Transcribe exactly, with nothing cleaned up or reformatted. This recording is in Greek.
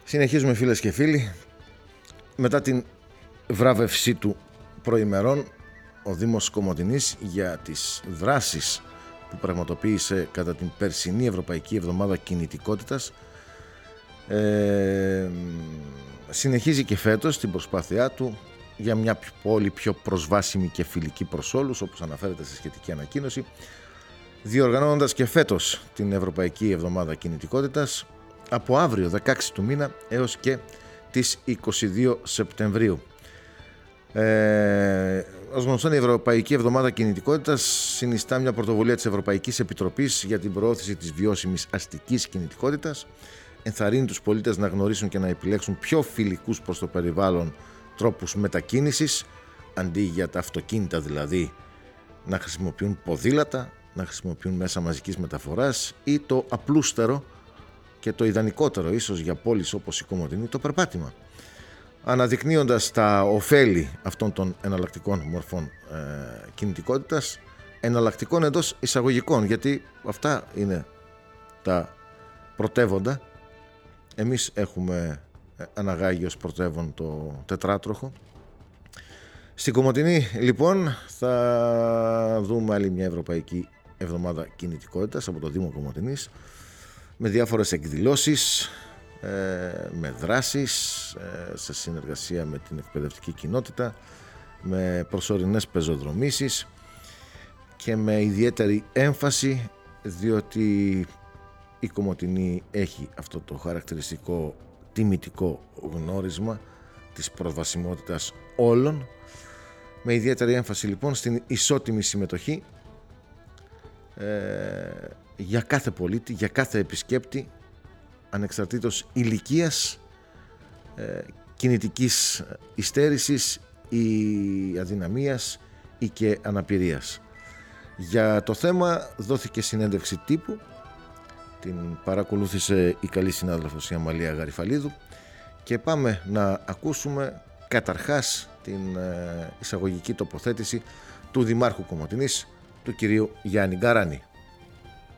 Συνεχίζουμε, φίλες και φίλοι. Μετά την βράβευσή του προημερών, ο Δήμος Κομοτηνής για τις δράσεις που πραγματοποίησε κατά την περσινή Ευρωπαϊκή Εβδομάδα Κινητικότητας ε, συνεχίζει και φέτος την προσπάθειά του για μια πόλη πιο προσβάσιμη και φιλική προς όλους, όπως αναφέρεται στη σχετική ανακοίνωση, διοργανώνοντας και φέτος την Ευρωπαϊκή Εβδομάδα Κινητικότητας από αύριο δεκαέξι του μήνα έως και τις είκοσι δύο Σεπτεμβρίου. Ε, ως γνωστόν, η Ευρωπαϊκή Εβδομάδα Κινητικότητας συνιστά μια πρωτοβουλία της Ευρωπαϊκής Επιτροπής για την προώθηση της βιώσιμης αστικής κινητικότητας. Ενθαρρύνει τους πολίτες να γνωρίσουν και να επιλέξουν πιο φιλικούς προς το περιβάλλον τρόπους μετακίνησης, αντί για τα αυτοκίνητα δηλαδή να χρησιμοποιούν ποδήλατα, να χρησιμοποιούν μέσα μαζικής μεταφοράς ή το απλούστερο και το ιδανικότερο ίσως για πόλεις όπως η Κομοτηνή, το περπάτημα, αναδεικνύοντας τα ωφέλη αυτών των εναλλακτικών μορφών ε, κινητικότητας, εναλλακτικών εντός εισαγωγικών, γιατί αυτά είναι τα πρωτεύοντα. Εμείς έχουμε αναγάγει ως πρωτεύον το τετράτροχο. Στην Κομοτηνή λοιπόν θα δούμε άλλη μια Ευρωπαϊκή Εβδομάδα Κινητικότητας από το Δήμο Κομοτηνής, με διάφορες εκδηλώσεις, με δράσεις σε συνεργασία με την εκπαιδευτική κοινότητα, με προσωρινές πεζοδρομήσεις και με ιδιαίτερη έμφαση, διότι η Κομοτηνή έχει αυτό το χαρακτηριστικό τιμητικό γνώρισμα της προσβασιμότητας όλων, με ιδιαίτερη έμφαση λοιπόν στην ισότιμη συμμετοχή ε, για κάθε πολίτη, για κάθε επισκέπτη, ανεξαρτήτως ηλικίας, ε, κινητικής υστέρησης ή αδυναμίας ή και αναπηρίας. Για το θέμα δόθηκε συνέντευξη τύπου, την παρακολούθησε η καλή συνάδελφος η Αμαλία Γαριφαλίδου, και πάμε να ακούσουμε καταρχάς την ε, εισαγωγική τοποθέτηση του Δημάρχου Κομοτηνής, του κυρίου Γιάννη Γκαράνη.